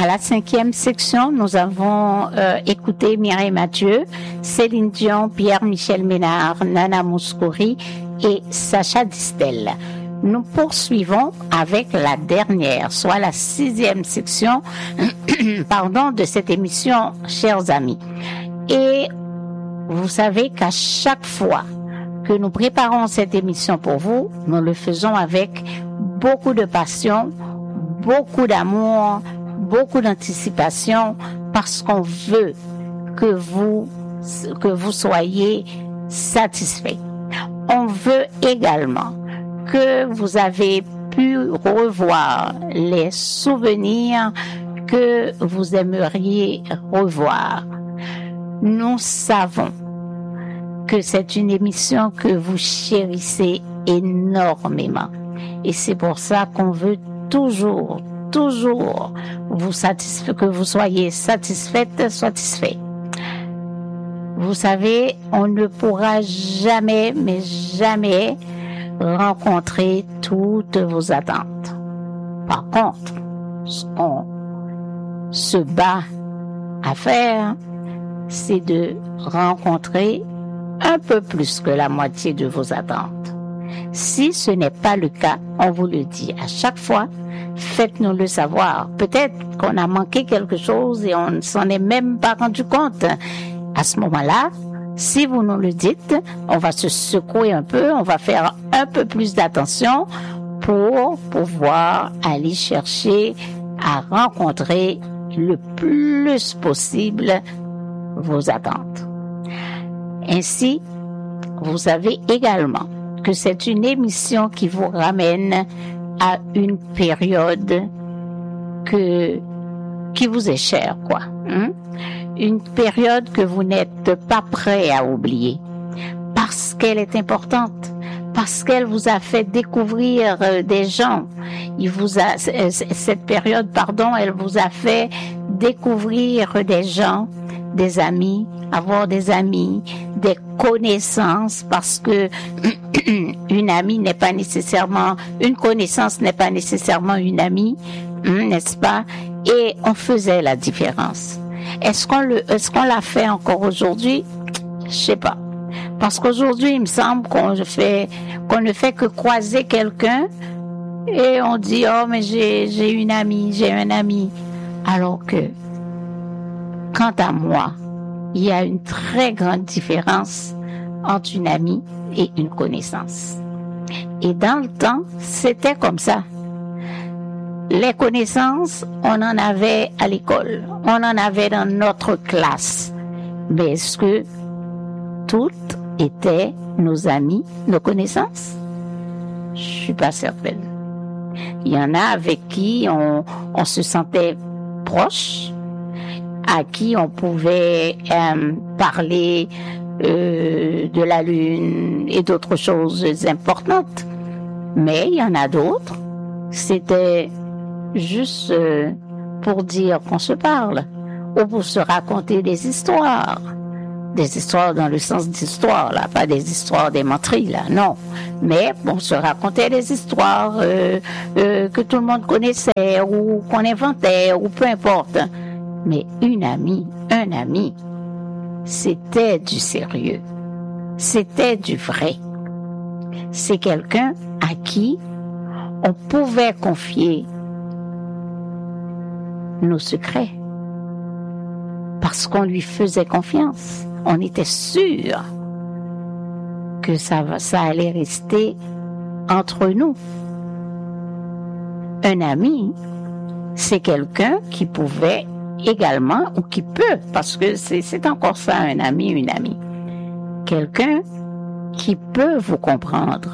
À la 5e section, nous avons écouté Mireille Mathieu, Céline Dion, Pierre-Michel Ménard, Nana Mouskouri et Sacha Distel. Nous poursuivons avec la dernière, soit la 6e section de cette émission, chers amis. Et vous savez qu'à chaque fois que nous préparons cette émission pour vous, nous le faisons avec beaucoup de passion, beaucoup d'amour, beaucoup d'anticipation, parce qu'on veut que vous soyez satisfaits. On veut également que vous avez pu revoir les souvenirs que vous aimeriez revoir. Nous savons que c'est une émission que vous chérissez énormément. Et c'est pour ça qu'on veut toujours que vous soyez satisfait. Vous savez, on ne pourra jamais rencontrer toutes vos attentes. Par contre, ce qu'on se bat à faire, c'est de rencontrer un peu plus que la moitié de vos attentes. Si ce n'est pas le cas, on vous le dit à chaque fois, faites-nous le savoir. Peut-être qu'on a manqué quelque chose et on ne s'en est même pas rendu compte. À ce moment-là, si vous nous le dites, on va se secouer un peu, on va faire un peu plus d'attention pour pouvoir aller chercher à rencontrer le plus possible vos attentes. Ainsi, vous savez également que c'est une émission qui vous ramène à une période qui vous est chère, quoi. Une période que vous n'êtes pas prêt à oublier, parce qu'elle est importante, parce qu'elle vous a fait découvrir des gens. Cette période, elle vous a fait découvrir des gens, des amis, avoir des amis, des connaissances, parce que une connaissance n'est pas nécessairement une amie, n'est-ce pas? Et on faisait la différence. Est-ce qu'on l'a fait encore aujourd'hui? Je sais pas. Parce qu'aujourd'hui, il me semble qu'on ne fait que croiser quelqu'un et on dit, oh, mais j'ai une amie, j'ai un ami. Alors que, quant à moi, il y a une très grande différence entre une amie et une connaissance. Et dans le temps, c'était comme ça. Les connaissances, on en avait à l'école, on en avait dans notre classe. Mais est-ce que toutes étaient nos amis, nos connaissances? Je suis pas certaine. Il y en a avec qui on se sentait proche, à qui on pouvait parler de la Lune et d'autres choses importantes. Mais il y en a d'autres, c'était juste pour dire qu'on se parle, ou pour se raconter des histoires dans le sens d'histoire, là, pas des histoires d'émenterie, là, non. Mais on se racontait des histoires que tout le monde connaissait, ou qu'on inventait, ou peu importe. Mais un ami, c'était du sérieux, c'était du vrai. C'est quelqu'un à qui on pouvait confier nos secrets, parce qu'on lui faisait confiance. On était sûr que ça allait rester entre nous. Un ami, c'est quelqu'un qui pouvait également, ou qui peut, parce que c'est encore ça, un ami, une amie. Quelqu'un qui peut vous comprendre,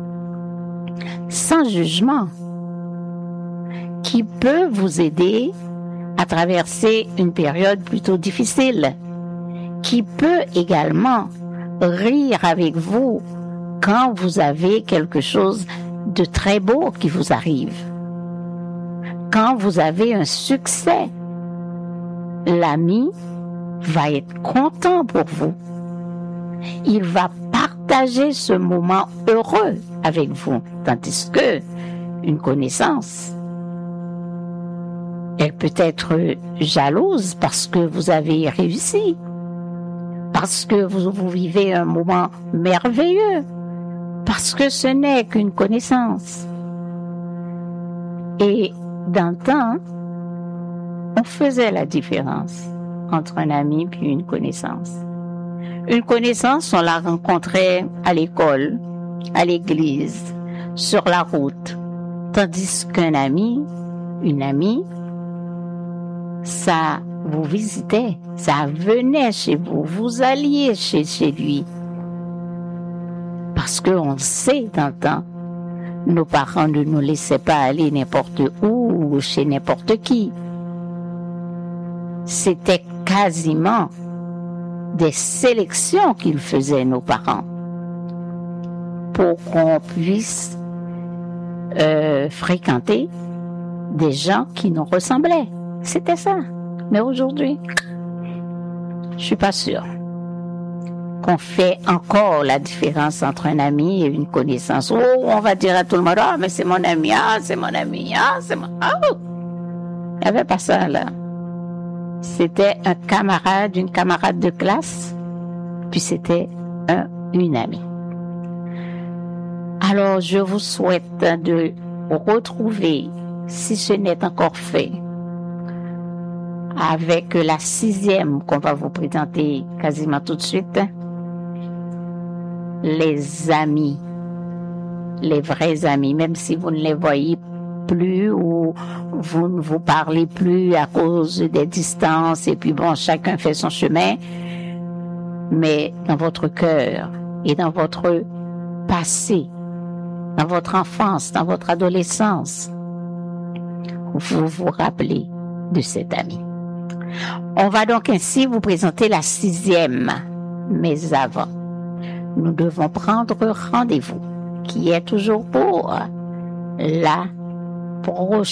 sans jugement, qui peut vous aider à traverser une période plutôt difficile, qui peut également rire avec vous quand vous avez quelque chose de très beau qui vous arrive, quand vous avez un succès. L'ami va être content pour vous. Il va partager ce moment heureux avec vous, tandis que une connaissance Elle peut être jalouse parce que vous avez réussi, parce que vous vivez un moment merveilleux, parce que ce n'est qu'une connaissance. Et dans le temps, on faisait la différence entre un ami puis une connaissance. Une connaissance, on la rencontrait à l'école, à l'église, sur la route. Tandis qu'un ami, une amie, ça vous visitait, ça venait chez vous, vous alliez chez lui. Parce qu'on sait dans le temps, nos parents ne nous laissaient pas aller n'importe où ou chez n'importe qui. C'était quasiment des sélections qu'ils faisaient, nos parents, pour qu'on puisse fréquenter des gens qui nous ressemblaient. C'était ça. Mais aujourd'hui, je suis pas sûre qu'on fait encore la différence entre un ami et une connaissance. Oh, on va dire à tout le monde, ah, mais c'est mon ami, ah, c'est mon ami, ah, c'est mon... Oh! Il n'y avait pas ça, là. C'était un camarade, une camarade de classe, puis c'était une amie. Alors, je vous souhaite de retrouver, si ce n'est encore fait, avec la 6e qu'on va vous présenter quasiment tout de suite, les amis, les vrais amis, même si vous ne les voyez plus ou vous ne vous parlez plus à cause des distances et puis bon, chacun fait son chemin, mais dans votre cœur et dans votre passé, dans votre enfance, dans votre adolescence, vous vous rappelez de cet ami. On va donc ainsi vous présenter la 6e, mais avant, nous devons prendre rendez-vous, qui est toujours pour la prochaine